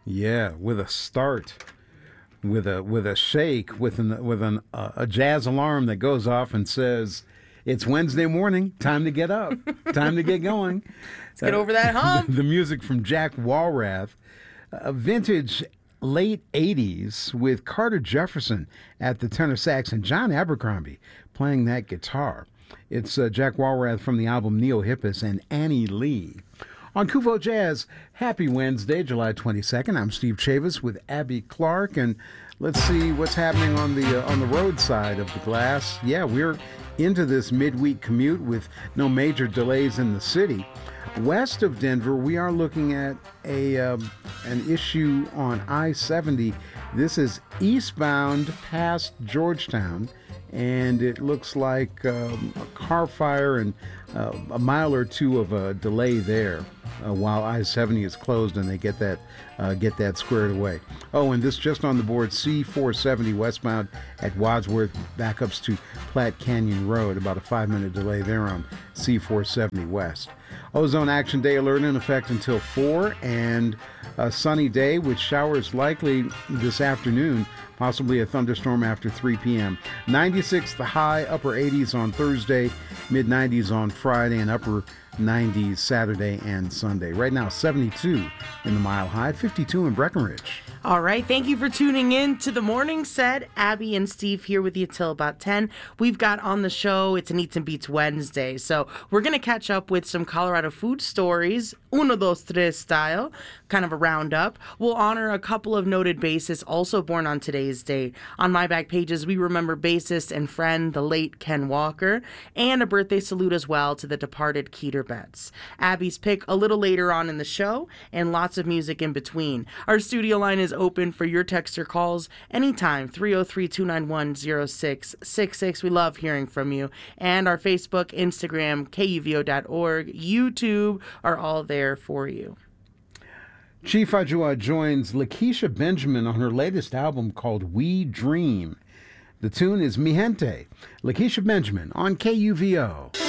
Yeah, with a start, with a shake, with a jazz alarm that goes off and says, "It's Wednesday morning. Time to get up. Time to get going." Let's get over that hump. The music from Jack Walrath, a vintage late 80s with Carter Jefferson at the tenor sax and John Abercrombie playing that guitar. It's Jack Walrath from the album Neo Hippus and Annie Lee. On Kuvo Jazz, happy Wednesday, July 22nd. I'm Steve Chavis with Abby Clark, and let's see what's happening on the road side of the glass. Yeah, we're into this midweek commute with no major delays in the city. West of Denver, we are looking at an issue on I-70. This is eastbound past Georgetown, and it looks like a car fire and a mile or two of a delay there while I-70 is closed and they get that squared away. Oh, and this just on the board, C-470 westbound at Wadsworth, backups to Platte Canyon Road, about a 5-minute delay there on C-470 west. Ozone Action Day alert in effect until 4, and a sunny day with showers likely this afternoon, possibly a thunderstorm after 3 p.m. 96 the high, upper 80s on Thursday, mid-90s on Friday, and upper 90s Saturday and Sunday. Right now, 72 in the Mile High, 52 in Breckenridge. All right, thank you for tuning in to the morning set. Abby and Steve here with you till about 10. We've got on the show, it's an Eats and Beats Wednesday, so we're going to catch up with some Colorado food stories, uno, dos, tres style, kind of a roundup. We'll honor a couple of noted bassists also born on today's date. On my back pages, we remember bassist and friend, the late Ken Walker, and a birthday salute as well to the departed Keeter Betts. Abby's pick a little later on in the show, and lots of music in between. Our studio line is open for your text or calls anytime, 303-291-0666. We love hearing from you. And our Facebook, Instagram, kuvo.org, YouTube are all there for you. Chief Ajua joins Lakeisha Benjamin on her latest album called We Dream. The tune is Mi Gente. Lakeisha Benjamin on KUVO.